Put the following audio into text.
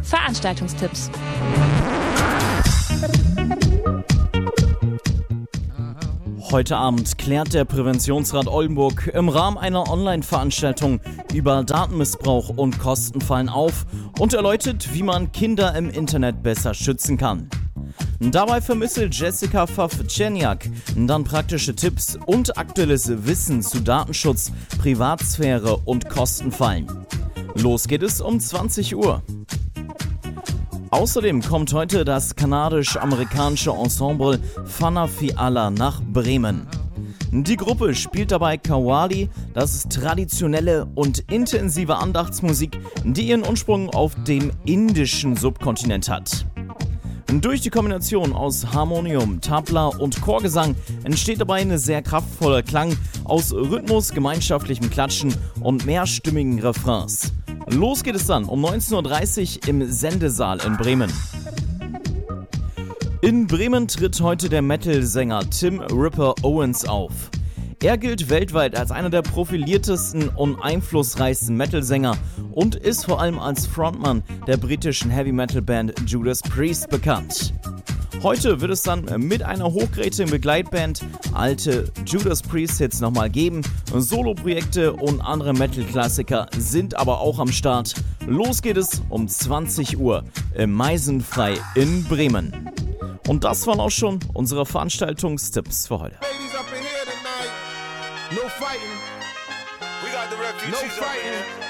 Veranstaltungstipps. Heute Abend klärt der Präventionsrat Oldenburg im Rahmen einer Online-Veranstaltung über Datenmissbrauch und Kostenfallen auf und erläutert, wie man Kinder im Internet besser schützen kann. Dabei vermittelt Jessica Pfaff-Czerniak dann praktische Tipps und aktuelles Wissen zu Datenschutz, Privatsphäre und Kostenfallen. Los geht es um 20 Uhr. Außerdem kommt heute das kanadisch-amerikanische Ensemble Fana Fiala nach Bremen. Die Gruppe spielt dabei Qawwali, das ist traditionelle und intensive Andachtsmusik, die ihren Ursprung auf dem indischen Subkontinent hat. Durch die Kombination aus Harmonium, Tabla und Chorgesang entsteht dabei eine sehr kraftvoller Klang aus Rhythmus, gemeinschaftlichem Klatschen und mehrstimmigen Refrains. Los geht es dann um 19.30 Uhr im Sendesaal in Bremen. In Bremen tritt heute der Metal-Sänger Tim Ripper Owens auf. Er gilt weltweit als einer der profiliertesten und einflussreichsten Metal-Sänger und ist vor allem als Frontmann der britischen Heavy-Metal-Band Judas Priest bekannt. Heute wird es dann mit einer hochkarätigen Begleitband alte Judas Priest-Hits nochmal geben. Soloprojekte und andere Metal-Klassiker sind aber auch am Start. Los geht es um 20 Uhr im Meisenfrei in Bremen. Und das waren auch schon unsere Veranstaltungstipps für heute. No fighting. We got the refugees. No fighting.